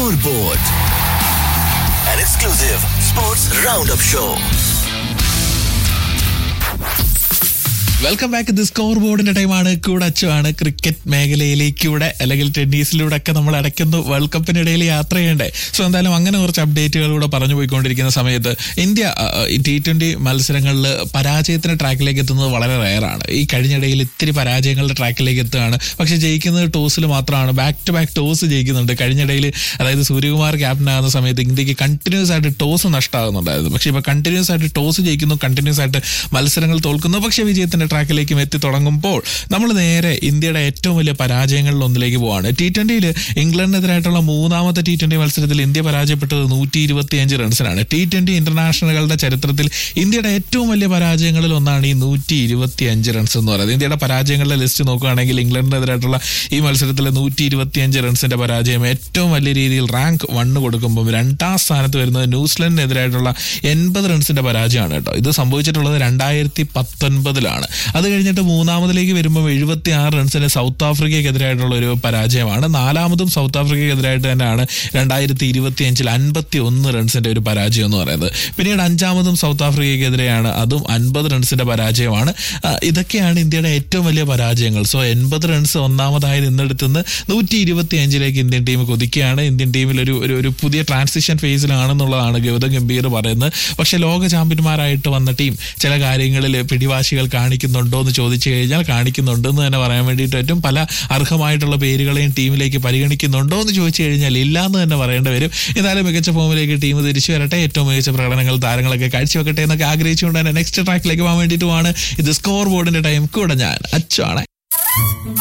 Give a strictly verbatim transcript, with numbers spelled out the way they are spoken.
Scoreboard, an exclusive sports roundup show. Welcome back. ഇത് score ബോർഡിന്റെ ടൈമാണ്. കൂടെ അച്ചുവാണ്. ക്രിക്കറ്റ് മേഖലയിലേക്കൂടെ അല്ലെങ്കിൽ ടെന്നീസിലൂടെ ഒക്കെ നമ്മൾ അടയ്ക്കുന്നു. വേൾഡ് കപ്പിനിടയിൽ യാത്ര ചെയ്യണ്ടേ? സോ എന്തായാലും അങ്ങനെ കുറച്ച് അപ്ഡേറ്റുകളിലൂടെ പറഞ്ഞു പോയിക്കൊണ്ടിരിക്കുന്ന സമയത്ത് ഇന്ത്യ ടി ട്വന്റി മത്സരങ്ങളിൽ പരാജയത്തിന്റെ ട്രാക്കിലേക്ക് എത്തുന്നത് വളരെ റയറാണ്. ഈ കഴിഞ്ഞിടയിൽ ഇത്തിരി പരാജയങ്ങളുടെ ട്രാക്കിലേക്ക് എത്തുകയാണ്. പക്ഷെ ജയിക്കുന്നത് ടോസിൽ മാത്രമാണ്. Back to back toss ജയിക്കുന്നുണ്ട്. കഴിഞ്ഞിടയിൽ അതായത് സൂര്യകുമാർ ക്യാപ്റ്റൻ ആകുന്ന സമയത്ത് ഇന്ത്യക്ക് കണ്ടിന്യൂസ് ആയിട്ട് ടോസ് നഷ്ടമാകുന്നുണ്ടായിരുന്നു. പക്ഷെ ഇപ്പൊ കണ്ടിന്യൂസ് ആയിട്ട് ടോസ് ജയിക്കുന്നു, കണ്ടിന്യൂസ് ആയിട്ട് മത്സരങ്ങൾ തോൽക്കുന്നു. പക്ഷെ വിജയത്തിന്റെ ട്രാക്കിലേക്കും എത്തി തുടങ്ങുമ്പോൾ നമ്മൾ നേരെ ഇന്ത്യയുടെ ഏറ്റവും വലിയ പരാജയങ്ങളിൽ ഒന്നിലേക്ക് പോവാണ്. ടി ട്വന്റിയിൽ ഇംഗ്ലണ്ടിനെതിരായിട്ടുള്ള മൂന്നാമത്തെ ടി ട്വന്റി മത്സരത്തിൽ ഇന്ത്യ പരാജയപ്പെട്ടത് നൂറ്റി ഇരുപത്തിയഞ്ച് റൺസിനാണ്. ടി ട്വന്റി ഇന്റർനാഷണലുകളുടെ ചരിത്രത്തിൽ ഇന്ത്യയുടെ ഏറ്റവും വലിയ പരാജയങ്ങളിൽ ഒന്നാണ് ഈ നൂറ്റി ഇരുപത്തിയഞ്ച് റൺസ് എന്ന് പറയുന്നത്. ഇന്ത്യയുടെ പരാജയങ്ങളുടെ ലിസ്റ്റ് നോക്കുകയാണെങ്കിൽ ഇംഗ്ലണ്ടിനെതിരായിട്ടുള്ള ഈ മത്സരത്തിലെ നൂറ്റി ഇരുപത്തിയഞ്ച് റൺസിന്റെ പരാജയം ഏറ്റവും വലിയ രീതിയിൽ റാങ്ക് വണ്ണ് കൊടുക്കുമ്പോൾ രണ്ടാം സ്ഥാനത്ത് വരുന്നത് ന്യൂസിലൻഡിനെതിരായിട്ടുള്ള എൺപത് റൺസിന്റെ പരാജയമാണ് കേട്ടോ. ഇത് സംഭവിച്ചിട്ടുള്ളത് രണ്ടായിരത്തി പത്തൊൻപതിലാണ്. അത് കഴിഞ്ഞിട്ട് മൂന്നാമതിലേക്ക് വരുമ്പോൾ എഴുപത്തി ആറ് റൺസിന് സൗത്ത് ആഫ്രിക്കയ്ക്കെതിരായിട്ടുള്ള ഒരു പരാജയമാണ്. നാലാമതും സൗത്ത് ആഫ്രിക്കയ്ക്കെതിരായിട്ട് തന്നെയാണ് രണ്ടായിരത്തി ഇരുപത്തി അഞ്ചിൽ അൻപത്തി ഒന്ന് റൺസിന്റെ ഒരു പരാജയം എന്ന് പറയുന്നത്. പിന്നീട് അഞ്ചാമതും സൗത്ത് ആഫ്രിക്കയ്ക്കെതിരെയാണ്, അതും അൻപത് റൺസിന്റെ പരാജയമാണ്. ഇതൊക്കെയാണ് ഇന്ത്യയുടെ ഏറ്റവും വലിയ പരാജയങ്ങൾ. സോ എൺപത് റൺസ് ഒന്നാമതായി നിന്നെടുത്തുനിന്ന് നൂറ്റി ഇരുപത്തി അഞ്ചിലേക്ക് ഇന്ത്യൻ ടീം കുതിക്കുകയാണ്. ഇന്ത്യൻ ടീമിൽ ഒരു ഒരു പുതിയ ട്രാൻസിഷൻ ഫേസിലാണെന്നുള്ളതാണ് ഗൗതം ഗംഭീർ പറയുന്നത്. പക്ഷെ ലോക ചാമ്പ്യന്മാരായിട്ട് വന്ന ടീം ചില കാര്യങ്ങളിൽ പിടിവാശികൾ കാണിക്കുന്നുണ്ടോ എന്ന് ചോദിച്ചു കഴിഞ്ഞാൽ കാണിക്കുന്നുണ്ടെന്ന് തന്നെ പറയാൻ വേണ്ടിയിട്ട് പറ്റും. പല അർഹമായിട്ടുള്ള പേരുകളെയും ടീമിലേക്ക് പരിഗണിക്കുന്നുണ്ടോ എന്ന് ചോദിച്ചു കഴിഞ്ഞാൽ ഇല്ല എന്ന് തന്നെ പറയേണ്ടി വരും. എന്നാലും മികച്ച ഫോമിലേക്ക് ടീം തിരിച്ചു വരട്ടെ, ഏറ്റവും മികച്ച പ്രകടനങ്ങൾ താരങ്ങളൊക്കെ കാഴ്ചവെക്കട്ടെ എന്നൊക്കെ ആഗ്രഹിച്ചുകൊണ്ട് തന്നെ നെക്സ്റ്റ് ട്രാക്കിലേക്ക് പോകാൻ വേണ്ടിയിട്ടുമാണ് ഇത് സ്കോർ ബോർഡിന്റെ ടൈം. കൂടെ ഞാൻ അച്ചാണ്.